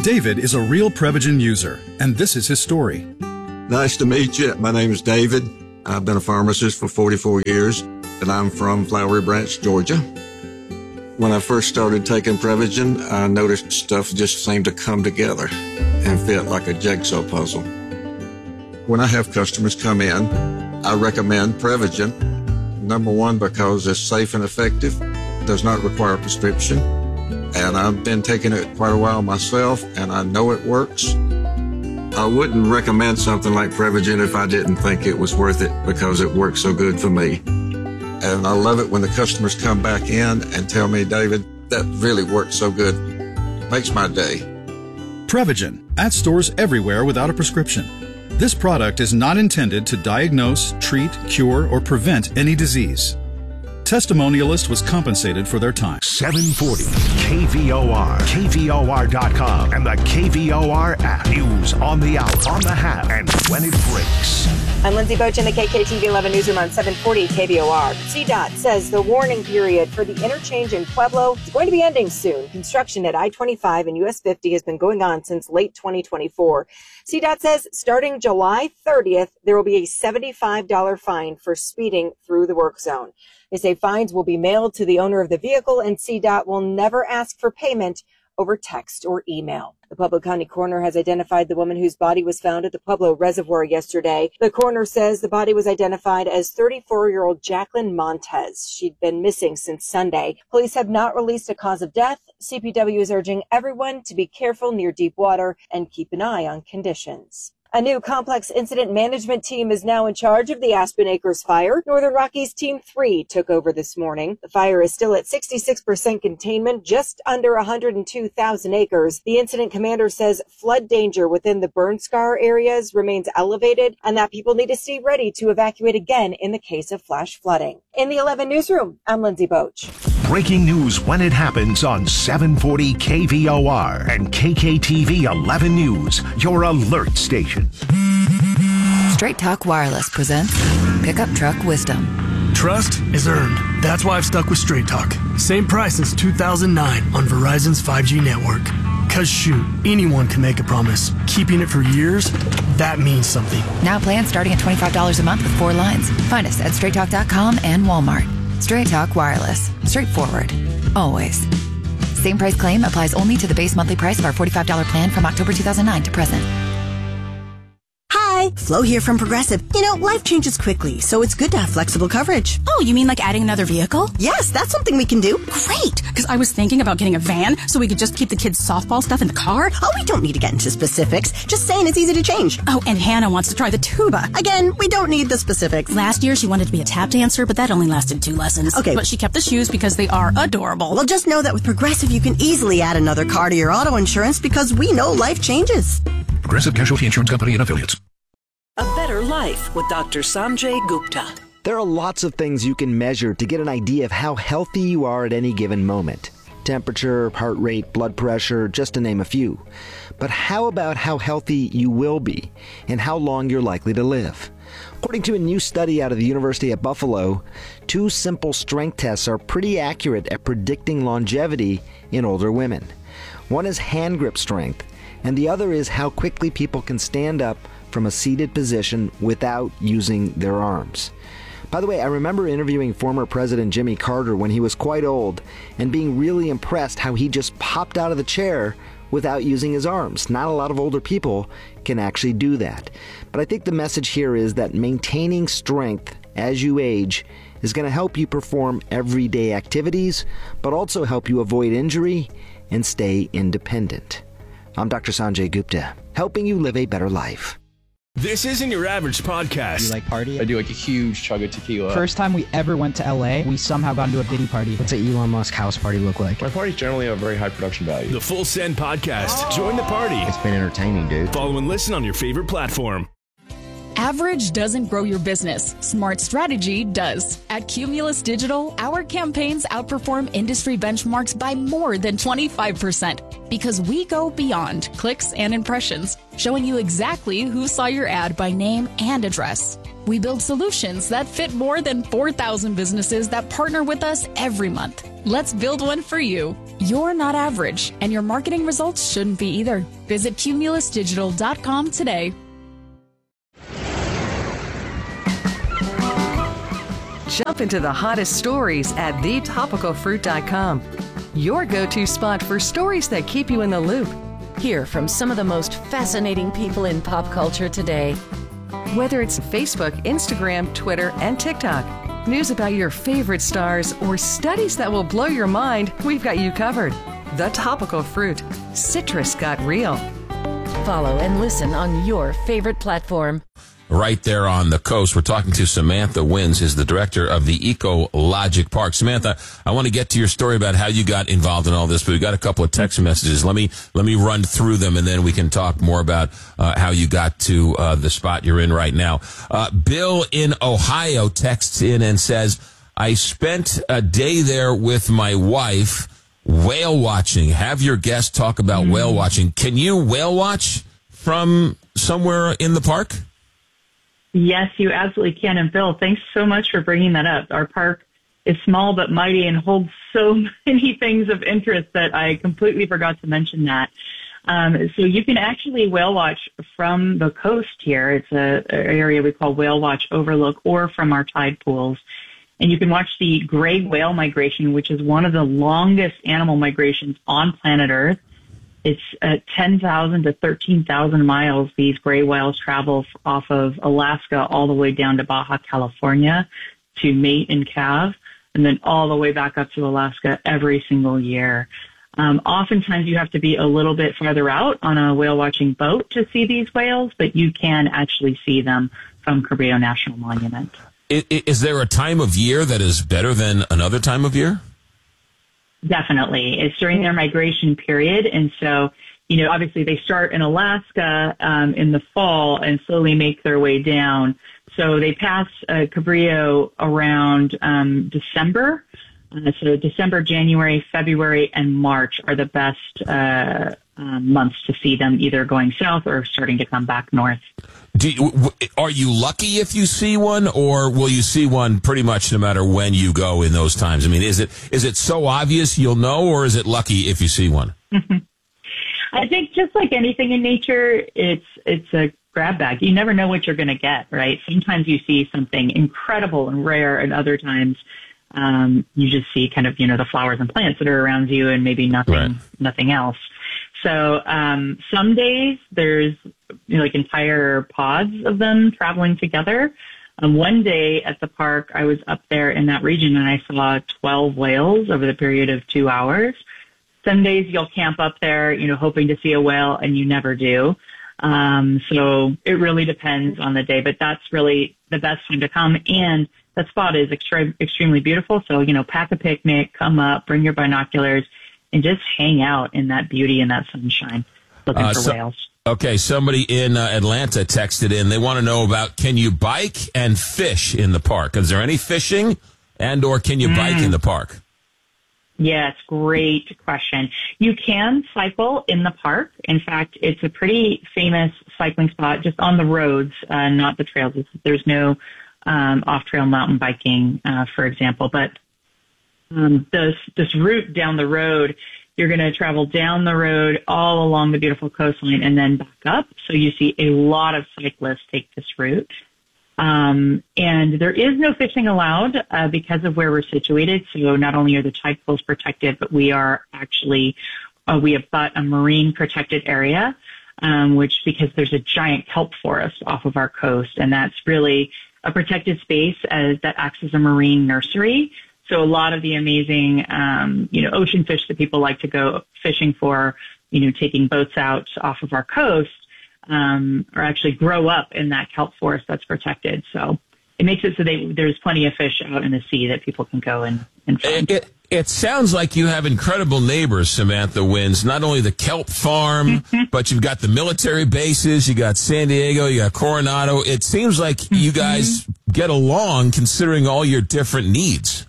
David is a real Prevagen user, and this is his story. Nice to meet you. My name is David. I've been a pharmacist for 44 years, and I'm from Flowery Branch, Georgia. When I first started taking Prevagen, I noticed stuff just seemed to come together and fit like a jigsaw puzzle. When I have customers come in, I recommend Prevagen. Number one, because it's safe and effective, does not require a prescription, and I've been taking it quite a while myself, and I know it works. I wouldn't recommend something like Prevagen if I didn't think it was worth it because it works so good for me. And I love it when the customers come back in and tell me, David, that really worked so good. Makes my day. Prevagen, at stores everywhere without a prescription. This product is not intended to diagnose, treat, cure, or prevent any disease. Testimonialist was compensated for their time. 740 KVOR, KVOR.com, and the KVOR app. News on the hour, on the half, and when it breaks. I'm Lindsay Boach in the KKTV 11 Newsroom on 740 KVOR. CDOT says the warning period for the interchange in Pueblo is going to be ending soon. Construction at I-25 and US 50 has been going on since late 2024. CDOT says starting July 30th, there will be a $75 fine for speeding through the work zone. They say fines will be mailed to the owner of the vehicle, and CDOT will never ask for payment over text or email. The Pueblo County coroner has identified the woman whose body was found at the Pueblo Reservoir yesterday. The coroner says the body was identified as 34-year-old Jacqueline Montez. She'd been missing since Sunday. Police have not released a cause of death. CPW is urging everyone to be careful near deep water and keep an eye on conditions. A new complex incident management team is now in charge of the Aspen Acres fire. Northern Rockies Team 3 took over this morning. The fire is still at 66% containment, just under 102,000 acres. The incident commander says flood danger within the burn scar areas remains elevated and that people need to stay ready to evacuate again in the case of flash flooding. In the 11 Newsroom, I'm Lindsay Boach. Breaking news when it happens on 740 KVOR and KKTV 11 News, your alert station. Straight Talk Wireless presents Pickup Truck Wisdom. Trust is earned. That's why I've stuck with Straight Talk. Same price since 2009 on Verizon's 5G network. Cause shoot, anyone can make a promise. Keeping it for years, that means something. Now plans starting at $25 a month with 4 lines. Find us at straighttalk.com and Walmart. Straight Talk Wireless. Straightforward. Always. Same price claim applies only to the base monthly price of our $45 plan from October 2009 to present. Hi, Flo here from Progressive. You know, life changes quickly, so it's good to have flexible coverage. Oh, you mean like adding another vehicle? Yes, that's something we can do. Great, because I was thinking about getting a van so we could just keep the kids' softball stuff in the car. Oh, we don't need to get into specifics. Just saying it's easy to change. Oh, and Hannah wants to try the tuba. Again, we don't need the specifics. Last year, she wanted to be a tap dancer, but that only lasted 2 lessons. Okay. But she kept the shoes because they are adorable. Well, just know that with Progressive, you can easily add another car to your auto insurance because we know life changes. Progressive Casualty Insurance Company and Affiliates. A Better Life with Dr. Sanjay Gupta. There are lots of things you can measure to get an idea of how healthy you are at any given moment. Temperature, heart rate, blood pressure, just to name a few. But how about how healthy you will be and how long you're likely to live? According to a new study out of the University at Buffalo, 2 simple strength tests are pretty accurate at predicting longevity in older women. One is hand grip strength, and the other is how quickly people can stand up from a seated position without using their arms. By the way, I remember interviewing former President Jimmy Carter when he was quite old and being really impressed how he just popped out of the chair without using his arms. Not a lot of older people can actually do that. But I think the message here is that maintaining strength as you age is going to help you perform everyday activities, but also help you avoid injury and stay independent. I'm Dr. Sanjay Gupta, helping you live a better life. This isn't your average podcast. You like party? I do like a huge chug of tequila. First time we ever went to LA, we somehow got into a biddy party. What's an Elon Musk house party look like? My parties generally have very high production value. The Full Send Podcast. Join the party. It's been entertaining, dude. Follow and listen on your favorite platform. Average doesn't grow your business. Smart strategy does. At Cumulus Digital, our campaigns outperform industry benchmarks by more than 25% because we go beyond clicks and impressions, showing you exactly who saw your ad by name and address. We build solutions that fit more than 4,000 businesses that partner with us every month. Let's build one for you. You're not average, and your marketing results shouldn't be either. Visit cumulusdigital.com today. Jump into the hottest stories at thetopicalfruit.com. Your go-to spot for stories that keep you in the loop. Hear from some of the most fascinating people in pop culture today. Whether it's Facebook, Instagram, Twitter, and TikTok, news about your favorite stars, or studies that will blow your mind, we've got you covered. The Topical Fruit. Citrus got real. Follow and listen on your favorite platform. Right there on the coast. We're talking to Samantha Wins, who's the director of the Ecologic Park. Samantha, I want to get to your story about how you got involved in all this, but we got a couple of text messages. Let me run through them, and then we can talk more about how you got to the spot you're in right now. Bill in Ohio texts in and says, I spent a day there with my wife whale watching. Have your guest talk about whale watching. Can you whale watch from somewhere in the park? Yes, you absolutely can. And Bill, thanks so much for bringing that up. Our park is small but mighty and holds so many things of interest that I completely forgot to mention that. So you can actually whale watch from the coast here. It's an area we call Whale Watch Overlook, or from our tide pools. And you can watch the gray whale migration, which is one of the longest animal migrations on planet Earth. It's 10,000 to 13,000 miles these gray whales travel off of Alaska all the way down to Baja California to mate and calve, and then all the way back up to Alaska every single year. Oftentimes you have to be a little bit farther out on a whale watching boat to see these whales, but you can actually see them from Cabrillo National Monument. Is there a time of year that is better than another time of year? Definitely. It's during their migration period. And so, obviously they start in Alaska in the fall and slowly make their way down. So they pass Cabrillo around December. So December, January, February, and March are the best months to see them, either going south or starting to come back north. Are you lucky if you see one, or will you see one pretty much no matter when you go in those times? I mean, is it so obvious you'll know, or is it lucky if you see one? I think just like anything in nature, it's a grab bag. You never know what you're going to get, right? Sometimes you see something incredible and rare, and other times you just see kind of, the flowers and plants that are around you and maybe nothing else. So some days there's like entire pods of them traveling together. One day at the park, I was up there in that region and I saw 12 whales over the period of 2 hours. Some days you'll camp up there, hoping to see a whale, and you never do. So it really depends on the day, but that's really the best time to come. And that spot is extremely beautiful. So, pack a picnic, come up, bring your binoculars, and just hang out in that beauty and that sunshine looking for whales. Okay, somebody in Atlanta texted in. They want to know about, can you bike and fish in the park? Is there any fishing, and or can you bike in the park? Yes, great question. You can cycle in the park. In fact, it's a pretty famous cycling spot just on the roads, not the trails. There's no off-trail mountain biking, for example. But this route down the road, you're going to travel down the road all along the beautiful coastline and then back up. So you see a lot of cyclists take this route. And there is no fishing allowed because of where we're situated. So not only are the tide pools protected, but we are actually, we have got a marine protected area, which because there's a giant kelp forest off of our coast. And that's really a protected space that acts as a marine nursery. So a lot of the amazing, ocean fish that people like to go fishing for, taking boats out off of our coast, or actually grow up in that kelp forest that's protected. So it makes it so there's plenty of fish out in the sea that people can go and find. It sounds like you have incredible neighbors, Samantha Wins. Not only the kelp farm, but you've got the military bases, you got San Diego, you got Coronado. It seems like you guys get along considering all your different needs.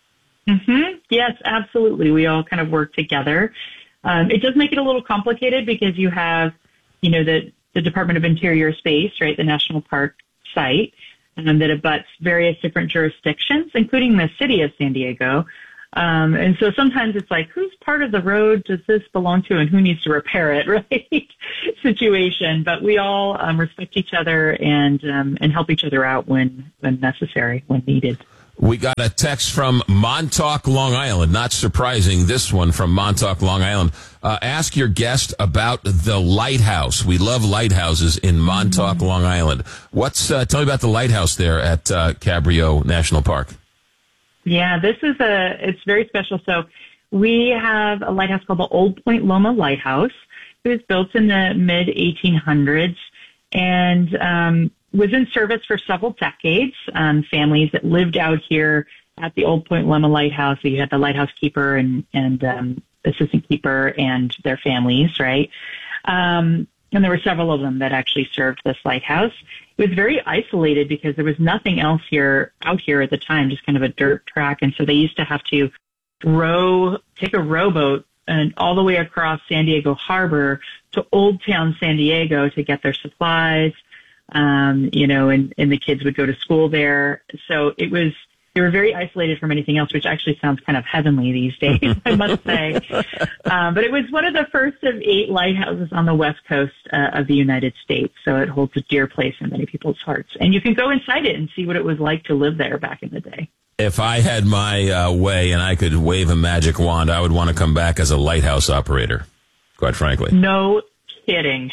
Yes, absolutely. We all kind of work together. It does make it a little complicated because you have, the Department of Interior Space, right, the national park site, that abuts various different jurisdictions, including the city of San Diego. And so sometimes it's like, whose part of the road does this belong to and who needs to repair it, right? Situation. But we all respect each other and help each other out when necessary, when needed. We got a text from Montauk, Long Island. Not surprising, this one from Montauk, Long Island. Ask your guest about the lighthouse. We love lighthouses in Montauk, Long Island. Tell me about the lighthouse there at Cabrillo National Park. Yeah, it's very special. So we have a lighthouse called the Old Point Loma Lighthouse. It was built in the mid-1800s and was in service for several decades. Families that lived out here at the Old Point Loma Lighthouse. So you had the lighthouse keeper and assistant keeper and their families, right? And there were several of them that actually served this lighthouse. It was very isolated because there was nothing else out here at the time, just kind of a dirt track. And so they used to have to take a rowboat and all the way across San Diego Harbor to Old Town San Diego to get their supplies. And the kids would go to school there. So they were very isolated from anything else, which actually sounds kind of heavenly these days, I must say. But it was one of the first of 8 lighthouses on the west coast of the United States. So it holds a dear place in many people's hearts. And you can go inside it and see what it was like to live there back in the day. If I had my way and I could wave a magic wand, I would want to come back as a lighthouse operator, quite frankly. No kidding.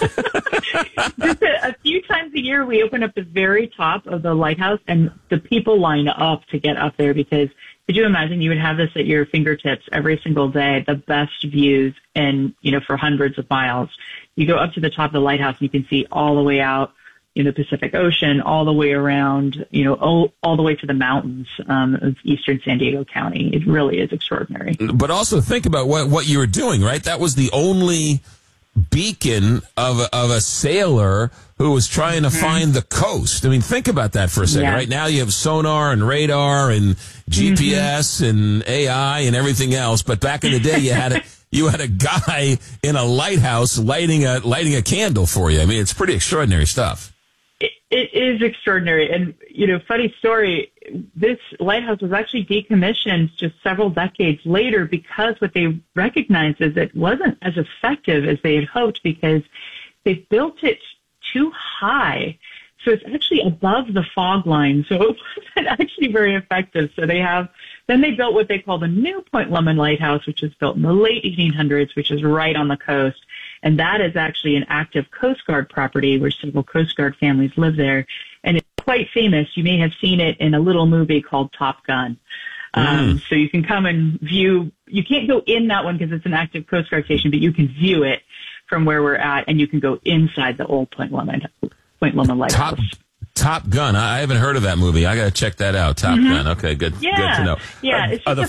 Just a few times a year, we open up the very top of the lighthouse, and the people line up to get up there because could you imagine you would have this at your fingertips every single day, the best views, and for hundreds of miles. You go up to the top of the lighthouse, and you can see all the way out in the Pacific Ocean, all the way around, all the way to the mountains of eastern San Diego County. It really is extraordinary. But also think about what you were doing, right? That was the only beacon of a sailor who was trying to find the coast. I mean, think about that for a second. Right now you have sonar and radar and GPS and AI and everything else, but back in the day you had a guy in a lighthouse lighting a candle for you. I mean, it's pretty extraordinary stuff. It is extraordinary. And, funny story, this lighthouse was actually decommissioned just several decades later because what they recognized is it wasn't as effective as they had hoped because they built it too high. So it's actually above the fog line. So it wasn't actually very effective. So then they built what they call the New Point Loma Lighthouse, which was built in the late 1800s, which is right on the coast. And that is actually an active Coast Guard property where several Coast Guard families live there. And it's quite famous. You may have seen it in a little movie called Top Gun. So you can come and view. You can't go in that one because it's an active Coast Guard station, but you can view it from where we're at, and you can go inside the Old Point Loma Lighthouse. Top Gun. I haven't heard of that movie. I got to check that out. Top Gun. Okay, good. Yeah. Good to know. Yeah, it's just the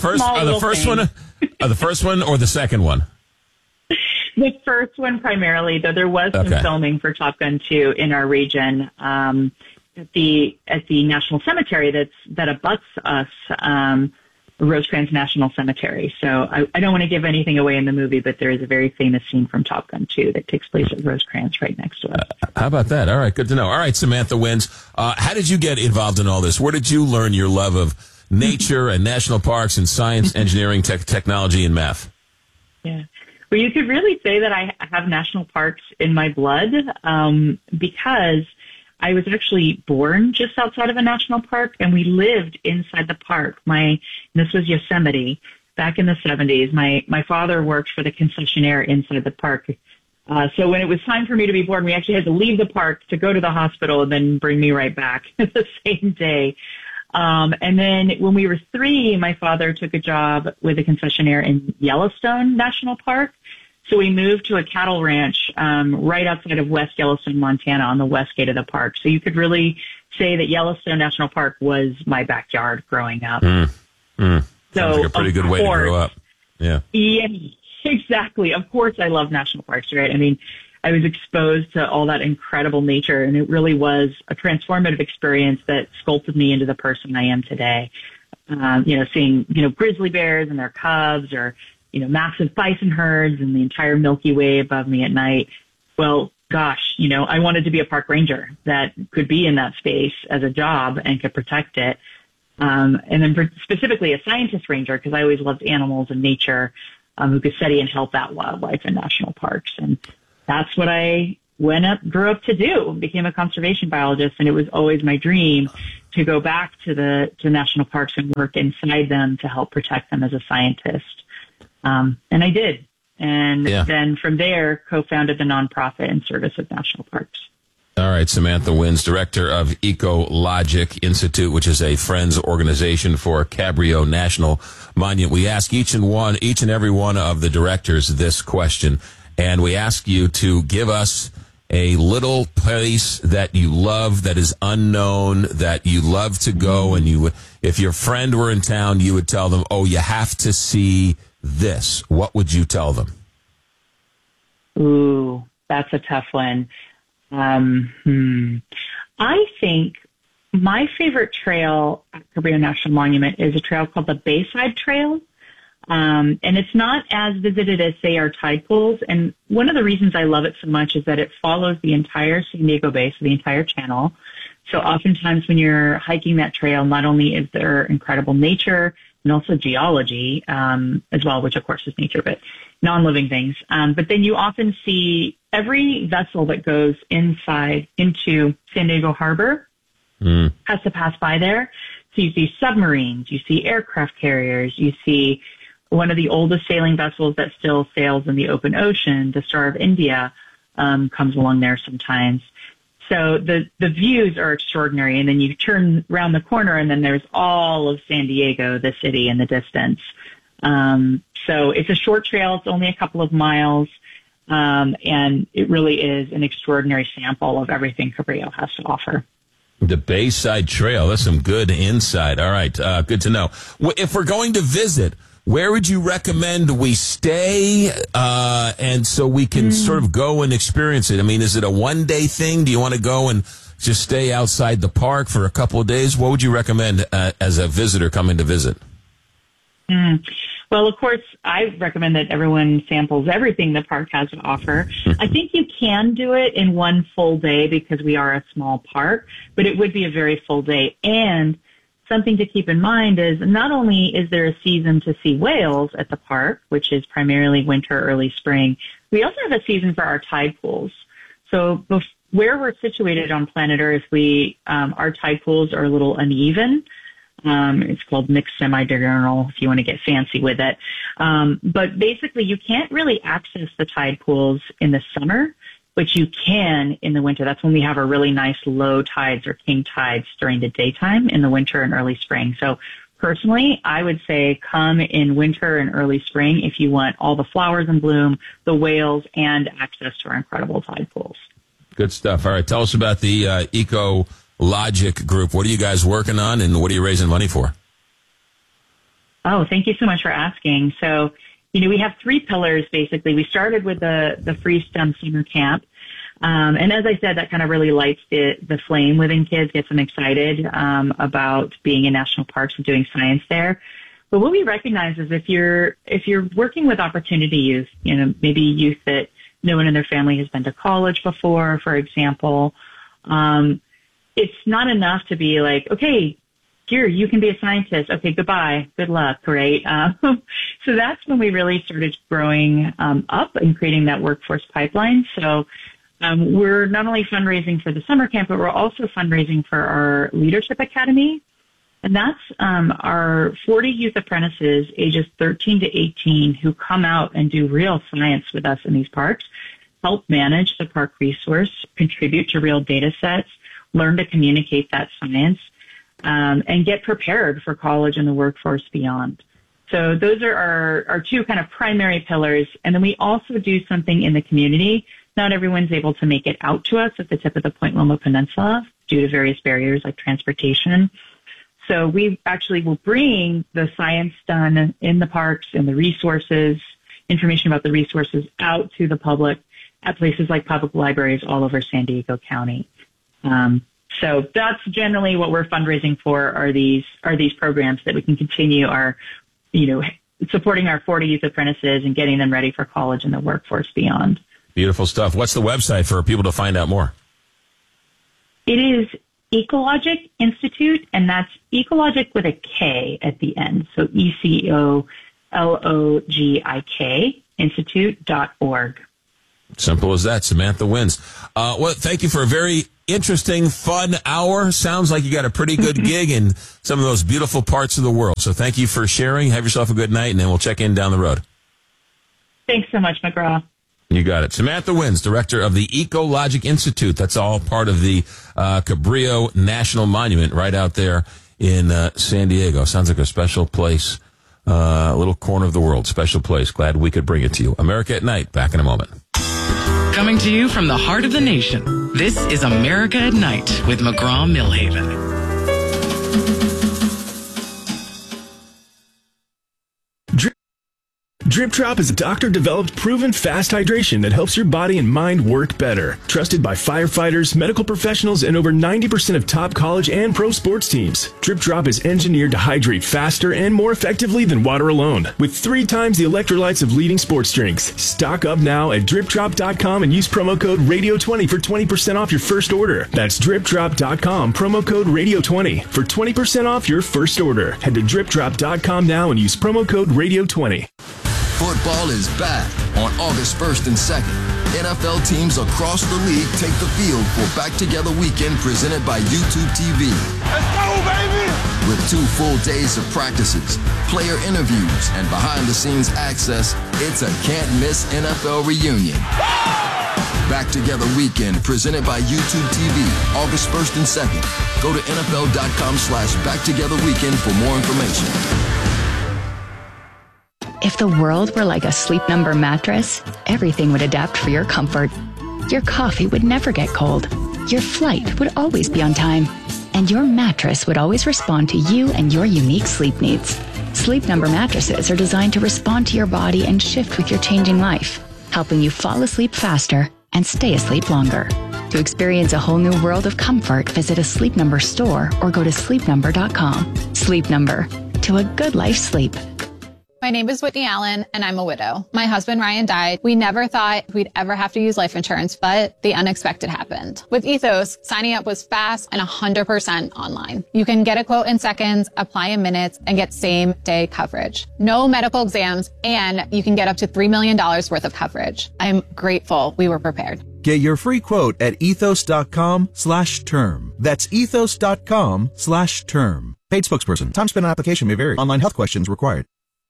first one or the second one? The first one primarily, though there was some filming for Top Gun 2 in our region at the National Cemetery that abuts us, Rosecrans National Cemetery. So I don't want to give anything away in the movie, but there is a very famous scene from Top Gun 2 that takes place at Rosecrans right next to us. How about that? All right, good to know. All right, Samantha Wins, how did you get involved in all this? Where did you learn your love of nature and national parks and science, engineering, technology, and math? Yeah. Well, you could really say that I have national parks in my blood because I was actually born just outside of a national park, and we lived inside the park. This was Yosemite back in the 70s. My father worked for the concessionaire inside the park. So when it was time for me to be born, we actually had to leave the park to go to the hospital and then bring me right back the same day. And then when we were 3, my father took a job with a concessionaire in Yellowstone National Park. So we moved to a cattle ranch right outside of West Yellowstone, Montana, on the west gate of the park. So you could really say that Yellowstone National Park was my backyard growing up. Sounds like a pretty good way to grow up. Yeah. Yeah, exactly. Of course I love national parks, right? I mean, I was exposed to all that incredible nature, and it really was a transformative experience that sculpted me into the person I am today. Seeing, grizzly bears and their cubs, or, massive bison herds and the entire Milky Way above me at night. Well, gosh, I wanted to be a park ranger that could be in that space as a job and could protect it. And then specifically a scientist ranger, because I always loved animals and nature, who could study and help out wildlife in national parks. And that's what I grew up to do, became a conservation biologist. And it was always my dream to go back to national parks and work inside them to help protect them as a scientist. And I did. And then from there, co-founded the nonprofit in service of national parks. All right, Samantha Wins, director of Ecologic Institute, which is a friends organization for Cabrillo National Monument. We ask each and every one of the directors this question, and we ask you to give us a little place that you love, that is unknown, that you love to go, and if your friend were in town, you would tell them, "Oh, you have to see this." What would you tell them? Ooh, that's a tough one. I think my favorite trail at Cabrillo National Monument is a trail called the Bayside Trail. And it's not as visited as, say, our tide pools. And one of the reasons I love it so much is that it follows the entire San Diego Bay, so the entire channel. So oftentimes when you're hiking that trail, not only is there incredible nature and also geology, as well, which of course is nature, but non-living things. But then you often see every vessel that goes inside into San Diego Harbor has to pass by there. So you see submarines, you see aircraft carriers, you see one of the oldest sailing vessels that still sails in the open ocean, the Star of India, comes along there sometimes. So the views are extraordinary. And then you turn around the corner and then there's all of San Diego, the city in the distance. So it's a short trail. It's only a couple of miles. And it really is an extraordinary sample of everything Cabrillo has to offer. The Bayside Trail. That's some good insight. All right. Good to know. If we're going to visit, where would you recommend we stay, and so we can sort of go and experience it? I mean, is it a one-day thing? Do you want to go and just stay outside the park for a couple of days? What would you recommend as a visitor coming to visit? Well, of course, I recommend that everyone samples everything the park has to offer. I think you can do it in one full day because we are a small park, but it would be a very full day. And something to keep in mind is not only is there a season to see whales at the park, which is primarily winter, early spring, we also have a season for our tide pools. So where we're situated on planet Earth, our tide pools are a little uneven. It's called mixed semi-diurnal if you want to get fancy with it. But basically you can't really access the tide pools in the summer, but you can in the winter. That's when we have our really nice low tides or king tides during the daytime in the winter and early spring. So personally, I would say come in winter and early spring if you want all the flowers in bloom, the whales, and access to our incredible tide pools. Good stuff. All right. Tell us about the Ecologic group. What are you guys working on, and what are you raising money for? Oh, thank you so much for asking. So, we have three pillars, basically. We started with the Free STEM Summer Camp. And as I said, that kind of really lights the flame within kids, gets them excited about being in national parks and doing science there. But what we recognize is if you're working with opportunity youth, maybe youth that no one in their family has been to college before, for example, it's not enough to be like, okay, here, you can be a scientist. Okay, goodbye. Good luck, right? So that's when we really started growing up and creating that workforce pipeline. So we're not only fundraising for the summer camp, but we're also fundraising for our Leadership Academy. And that's our 40 youth apprentices, ages 13 to 18, who come out and do real science with us in these parks, help manage the park resource, contribute to real data sets, learn to communicate that science, and get prepared for college and the workforce beyond. So those are our two kind of primary pillars. And then we also do something in the community. Not everyone's able to make it out to us at the tip of the Point Loma Peninsula due to various barriers like transportation. So we actually will bring the science done in the parks and the resources, information about the resources out to the public at places like public libraries all over San Diego County. So that's generally what we're fundraising for are these programs that we can continue our, supporting our 40 youth apprentices and getting them ready for college and the workforce beyond. Beautiful stuff. What's the website for people to find out more? It is Ecologic Institute, and that's Ecologic with a K at the end. So ECOLOGIK Institute.org. Simple as that. Samantha Wins. Well, thank you for a very interesting, fun hour. Sounds like you got a pretty good gig in some of those beautiful parts of the world. So thank you for sharing. Have yourself a good night, and then we'll check in down the road. Thanks so much, McGraw. You got it. Samantha Wins, director of the Ecologic Institute. That's all part of the Cabrillo National Monument right out there in San Diego. Sounds like a special place, a little corner of the world. Special place. Glad we could bring it to you. America at Night. Back in a moment. Coming to you from the heart of the nation, this is America at Night with McGraw-Millhaven. Drip Drop is a doctor-developed, proven fast hydration that helps your body and mind work better. Trusted by firefighters, medical professionals, and over 90% of top college and pro sports teams. Drip Drop is engineered to hydrate faster and more effectively than water alone, with 3 times the electrolytes of leading sports drinks. Stock up now at dripdrop.com and use promo code RADIO20 for 20% off your first order. That's dripdrop.com, promo code RADIO20 for 20% off your first order. Head to dripdrop.com now and use promo code RADIO20. Football is back on August 1st and 2nd. NFL teams across the league take the field for Back Together Weekend presented by YouTube TV. Let's go, baby! With 2 full days of practices, player interviews, and behind-the-scenes access, it's a can't-miss NFL reunion. Back Together Weekend presented by YouTube TV, August 1st and 2nd. Go to NFL.com/BackTogetherWeekend for more information. If the world were like a Sleep Number mattress, everything would adapt for your comfort. Your coffee would never get cold. Your flight would always be on time. And your mattress would always respond to you and your unique sleep needs. Sleep Number mattresses are designed to respond to your body and shift with your changing life, helping you fall asleep faster and stay asleep longer. To experience a whole new world of comfort, visit a Sleep Number store or go to sleepnumber.com. Sleep Number. To a good life sleep. My name is Whitney Allen, and I'm a widow. My husband, Ryan, died. We never thought we'd ever have to use life insurance, but the unexpected happened. With Ethos, signing up was fast and 100% online. You can get a quote in seconds, apply in minutes, and get same-day coverage. No medical exams, and you can get up to $3 million worth of coverage. I'm grateful we were prepared. Get your free quote at ethos.com/term. That's ethos.com/term. Paid spokesperson. Time spent on application may vary. Online health questions required.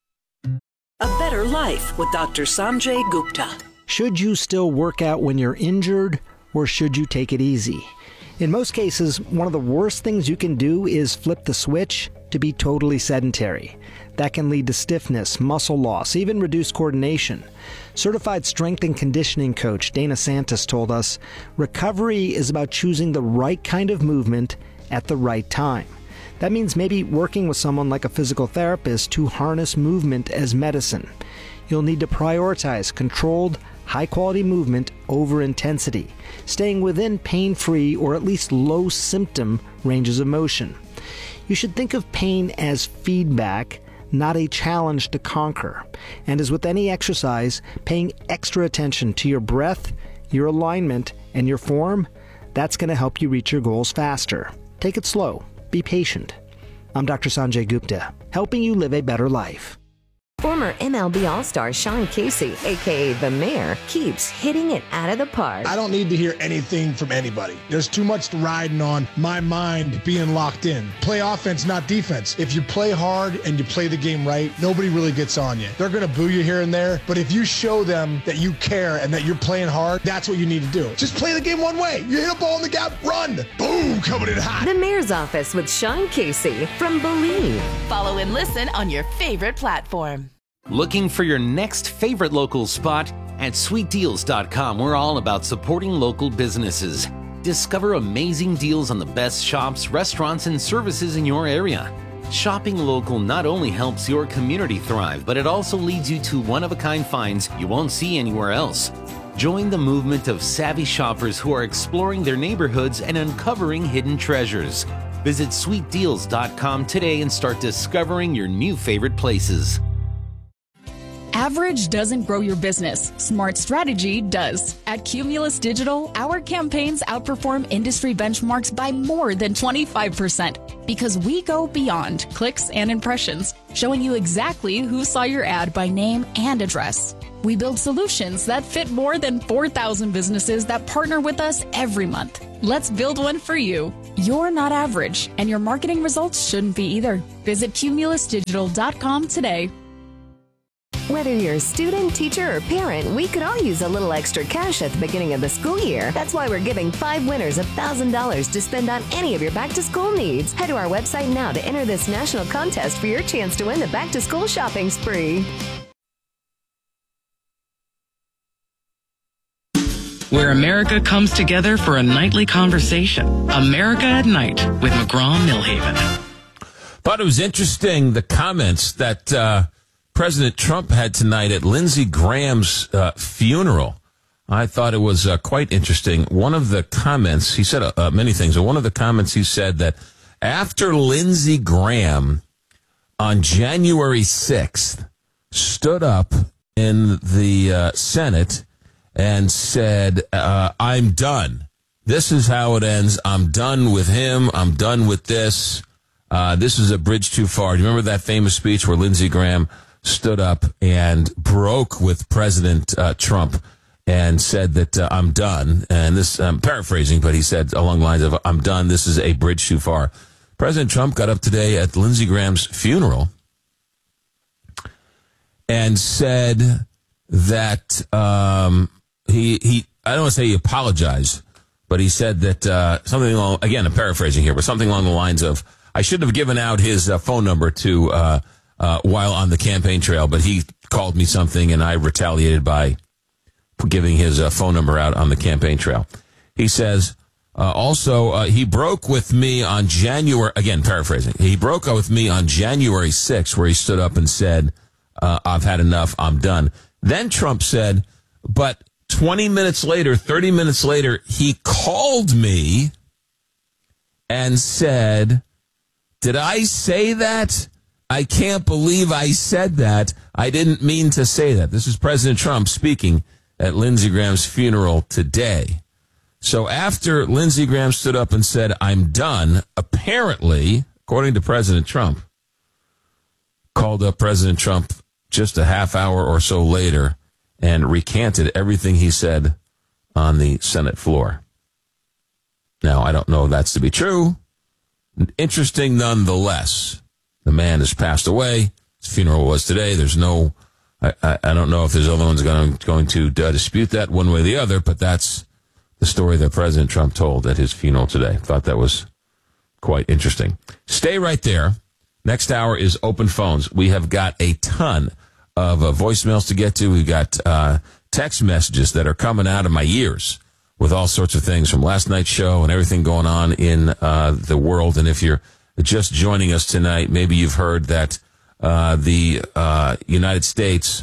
A Better Life with Dr. Sanjay Gupta. Should you still work out when you're injured, or should you take it easy? In most cases, one of the worst things you can do is flip the switch to be totally sedentary. That can lead to stiffness, muscle loss, even reduced coordination. Certified strength and conditioning coach Dana Santos told us, recovery is about choosing the right kind of movement at the right time. That means maybe working with someone like a physical therapist to harness movement as medicine. You'll need to prioritize controlled, high-quality movement over intensity, staying within pain-free or at least low-symptom ranges of motion. You should think of pain as feedback, not a challenge to conquer. And as with any exercise, paying extra attention to your breath, your alignment, and your form, that's going to help you reach your goals faster. Take it slow. Be patient. I'm Dr. Sanjay Gupta, helping you live a better life. Former MLB All-Star Sean Casey, a.k.a. The Mayor, keeps hitting it out of the park. I don't need to hear anything from anybody. There's too much riding on my mind being locked in. Play offense, not defense. If you play hard and you play the game right, nobody really gets on you. They're going to boo you here and there, but if you show them that you care and that you're playing hard, that's what you need to do. Just play the game one way. You hit a ball in the gap, run. Boom, coming in hot. The Mayor's Office with Sean Casey from Believe. Follow and listen on your favorite platform. Looking for your next favorite local spot? At sweetdeals.com, we're all about supporting local businesses. Discover amazing deals on the best shops, restaurants, and services in your area. Shopping local not only helps your community thrive, but it also leads you to one-of-a-kind finds you won't see anywhere else. Join the movement of savvy shoppers who are exploring their neighborhoods and uncovering hidden treasures. Visit sweetdeals.com today and start discovering your new favorite places. Average doesn't grow your business. Smart strategy does. At Cumulus Digital, our campaigns outperform industry benchmarks by more than 25% because we go beyond clicks and impressions, showing you exactly who saw your ad by name and address. We build solutions that fit more than 4,000 businesses that partner with us every month. Let's build one for you. You're not average, and your marketing results shouldn't be either. Visit cumulusdigital.com today. Whether you're a student, teacher, or parent, we could all use a little extra cash at the beginning of the school year. That's why we're giving 5 winners $1,000 to spend on any of your back-to-school needs. Head to our website now to enter this national contest for your chance to win the back-to-school shopping spree. Where America comes together for a nightly conversation. America at Night with McGraw-Milhaven. Thought it was interesting, the comments that President Trump had tonight at Lindsey Graham's funeral. I thought it was quite interesting. One of the comments, he said many things, but one of the comments he said that after Lindsey Graham on January 6th stood up in the Senate and said, I'm done. This is how it ends. I'm done with him. I'm done with this. This is a bridge too far. Do you remember that famous speech where Lindsey Graham stood up and broke with President Trump and said that I'm done? And this, I'm paraphrasing, but he said along the lines of, I'm done. This is a bridge too far. President Trump got up today at Lindsey Graham's funeral and said that he I don't want to say he apologized, but he said that something along, again, I'm paraphrasing here, but something along the lines of, I shouldn't have given out his phone number to while on the campaign trail, but he called me something and I retaliated by giving his phone number out on the campaign trail. He says, also, he broke with me on January, again, paraphrasing, he broke with me on January 6th where he stood up and said, I've had enough, I'm done. Then Trump said, but 20 minutes later, 30 minutes later, he called me and said, did I say that? I can't believe I said that. I didn't mean to say that. This is President Trump speaking at Lindsey Graham's funeral today. So after Lindsey Graham stood up and said, I'm done, apparently, according to President Trump, called up President Trump just a half hour or so later and recanted everything he said on the Senate floor. Now, I don't know if that's to be true. Interesting nonetheless. The man has passed away. His funeral was today. There's no, I don't know if there's other ones going to dispute that one way or the other, but that's the story that President Trump told at his funeral today. Thought that was quite interesting. Stay right there. Next hour is open phones. We have got a ton of voicemails to get to. We've got text messages that are coming out of my ears with all sorts of things from last night's show and everything going on in the world. And if you're just joining us tonight, maybe you've heard that the United States,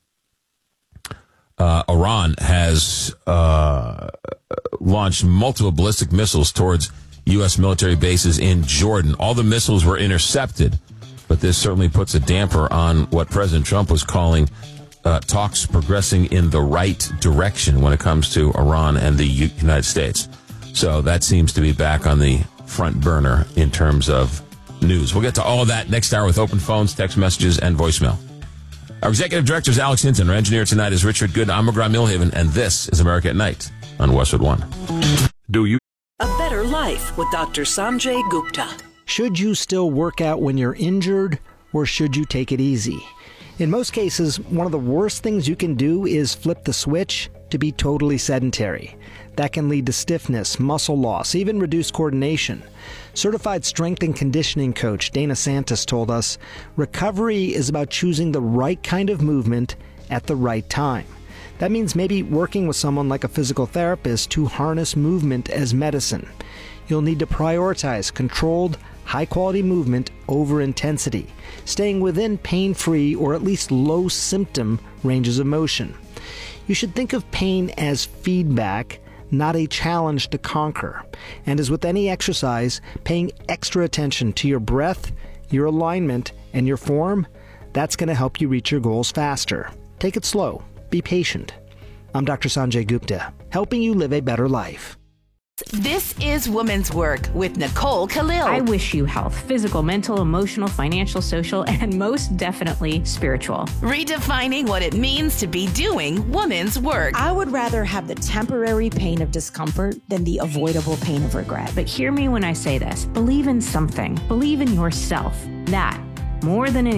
Iran has launched multiple ballistic missiles towards U.S. military bases in Jordan. All the missiles were intercepted, but this certainly puts a damper on what President Trump was calling talks progressing in the right direction when it comes to Iran and the United States. So that seems to be back on the front burner in terms of news. We'll get to all of that next hour with open phones, text messages, and voicemail. Our executive director is Alex Hinton. Our engineer tonight is Richard Good. I'm McGraw-Milhaven, and this is America at Night on Westwood One. Do you? A Better Life with Dr. Sanjay Gupta. Should you still work out when you're injured, or should you take it easy? In most cases, one of the worst things you can do is flip the switch to be totally sedentary. That can lead to stiffness, muscle loss, even reduced coordination. Certified strength and conditioning coach Dana Santos told us, recovery is about choosing the right kind of movement at the right time. That means maybe working with someone like a physical therapist to harness movement as medicine. You'll need to prioritize controlled, high-quality movement over intensity, staying within pain-free or at least low-symptom ranges of motion. You should think of pain as feedback, not a challenge to conquer. And as with any exercise, paying extra attention to your breath, your alignment, and your form, that's going to help you reach your goals faster. Take it slow. Be patient. I'm Dr. Sanjay Gupta, helping you live a better life. This is Woman's Work with Nicole Khalil. I wish you health, physical, mental, emotional, financial, social, and most definitely spiritual. Redefining what it means to be doing woman's work. I would rather have the temporary pain of discomfort than the avoidable pain of regret. But hear me when I say this. Believe in something. Believe in yourself. That, more than anything,